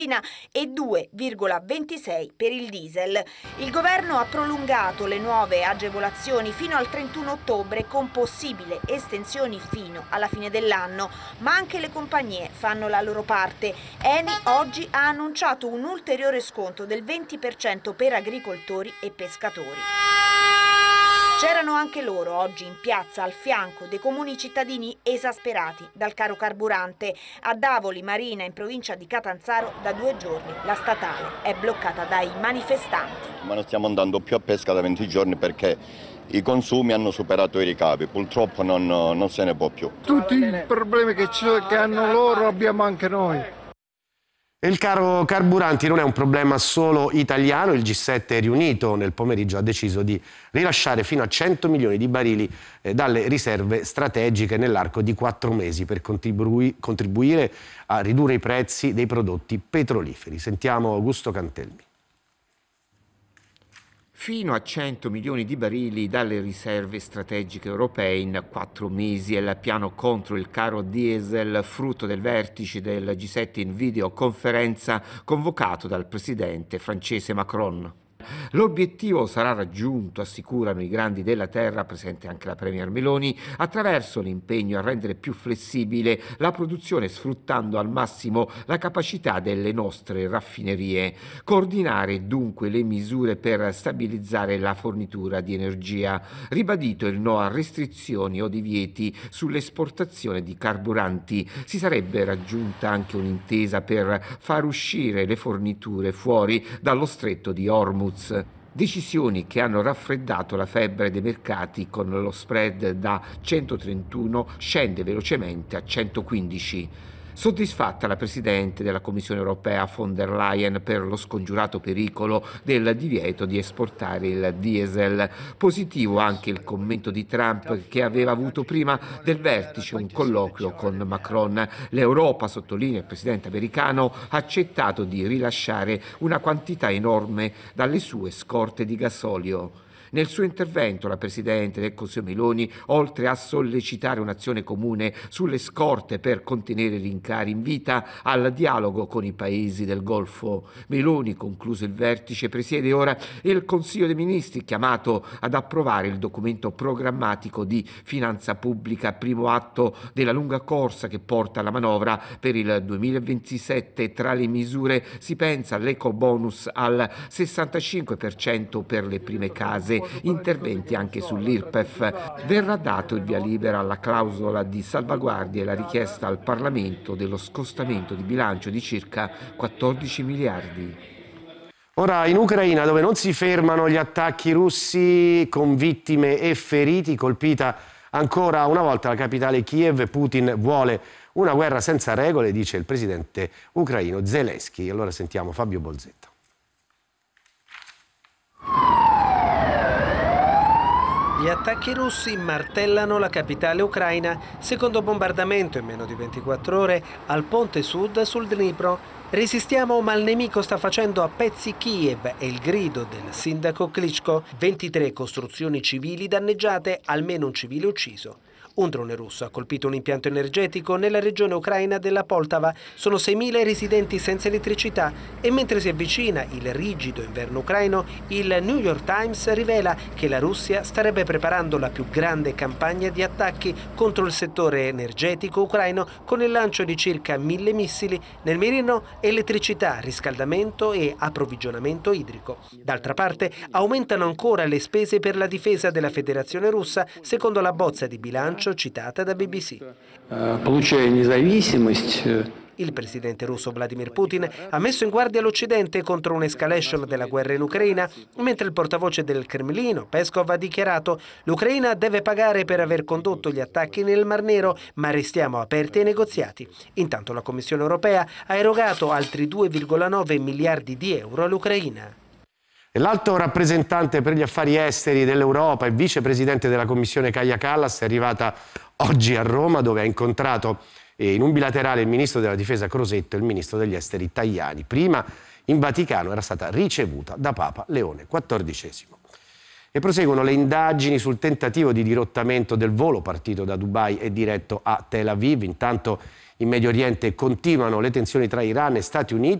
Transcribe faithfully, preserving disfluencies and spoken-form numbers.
e due virgola ventisei per il diesel. Il governo ha prolungato le nuove agevolazioni fino al trentuno ottobre con possibile estensioni fino alla fine dell'anno, ma anche le compagnie fanno la loro parte. Eni oggi ha annunciato un ulteriore sconto del venti per cento per agricoltori e pescatori. C'erano anche loro oggi in piazza al fianco dei comuni cittadini esasperati dal caro carburante. A Davoli Marina, in provincia di Catanzaro, da due giorni la statale è bloccata dai manifestanti. Ma non stiamo andando più a pesca da venti giorni perché i consumi hanno superato i ricavi, purtroppo non, non se ne può più. Tutti i problemi che, che hanno loro abbiamo anche noi. Il caro carburanti non è un problema solo italiano. Il G sette riunito nel pomeriggio ha deciso di rilasciare fino a cento milioni di barili eh, dalle riserve strategiche nell'arco di quattro mesi per contribui- contribuire a ridurre i prezzi dei prodotti petroliferi. Sentiamo Augusto Cantelmi. Fino a cento milioni di barili dalle riserve strategiche europee in quattro mesi è il piano contro il caro diesel, frutto del vertice del G sette in videoconferenza convocato dal presidente francese Macron. L'obiettivo sarà raggiunto, assicurano i grandi della terra, presente anche la Premier Meloni, attraverso l'impegno a rendere più flessibile la produzione sfruttando al massimo la capacità delle nostre raffinerie. Coordinare dunque le misure per stabilizzare la fornitura di energia. Ribadito il no a restrizioni o divieti sull'esportazione di carburanti. Si sarebbe raggiunta anche un'intesa per far uscire le forniture fuori dallo stretto di Hormuz. Decisioni che hanno raffreddato la febbre dei mercati, con lo spread da centotrentuno scende velocemente a centoquindici. Soddisfatta la Presidente della Commissione Europea von der Leyen per lo scongiurato pericolo del divieto di esportare il diesel. Positivo anche il commento di Trump, che aveva avuto prima del vertice un colloquio con Macron. L'Europa, sottolinea il Presidente americano, ha accettato di rilasciare una quantità enorme dalle sue scorte di gasolio. Nel suo intervento la Presidente del Consiglio Meloni, oltre a sollecitare un'azione comune sulle scorte per contenere i rincari, invita al dialogo con i paesi del Golfo. Meloni, concluso il vertice, presiede ora il Consiglio dei Ministri, chiamato ad approvare il documento programmatico di finanza pubblica, primo atto della lunga corsa che porta alla manovra per il duemilaventisette. Tra le misure si pensa all'ecobonus al sessantacinque per cento per le prime case, interventi anche sull'I R P E F. Verrà dato il via libera alla clausola di salvaguardia e la richiesta al Parlamento dello scostamento di bilancio di circa quattordici miliardi. Ora in Ucraina, dove non si fermano gli attacchi russi, con vittime e feriti, colpita ancora una volta la capitale Kiev. Putin vuole una guerra senza regole, dice il presidente ucraino Zelensky. Allora sentiamo Fabio Bolzetta. Gli attacchi russi martellano la capitale ucraina, secondo bombardamento in meno di ventiquattro ore al ponte sud sul Dnipro. Resistiamo ma il nemico sta facendo a pezzi Kiev, è il grido del sindaco Klitschko. ventitré costruzioni civili danneggiate, almeno un civile ucciso. Un drone russo ha colpito un impianto energetico nella regione ucraina della Poltava. Sono seimila i residenti senza elettricità e mentre si avvicina il rigido inverno ucraino, il New York Times rivela che la Russia starebbe preparando la più grande campagna di attacchi contro il settore energetico ucraino con il lancio di circa mille missili, nel mirino elettricità, riscaldamento e approvvigionamento idrico. D'altra parte aumentano ancora le spese per la difesa della Federazione Russa, secondo la bozza di bilancio citata da B B C. Il presidente russo Vladimir Putin ha messo in guardia l'Occidente contro un'escalation della guerra in Ucraina, mentre il portavoce del Cremlino, Peskov, ha dichiarato: l'Ucraina deve pagare per aver condotto gli attacchi nel Mar Nero, ma restiamo aperti ai negoziati. Intanto la Commissione europea ha erogato altri due virgola nove miliardi di euro all'Ucraina. L'alto rappresentante per gli affari esteri dell'Europa e vicepresidente della Commissione Kaja Kallas è arrivata oggi a Roma, dove ha incontrato in un bilaterale il ministro della difesa Crosetto e il ministro degli esteri Tajani. Prima in Vaticano era stata ricevuta da Papa Leone quattordicesimo. E proseguono le indagini sul tentativo di dirottamento del volo partito da Dubai e diretto a Tel Aviv. Intanto in Medio Oriente continuano le tensioni tra Iran e Stati Uniti.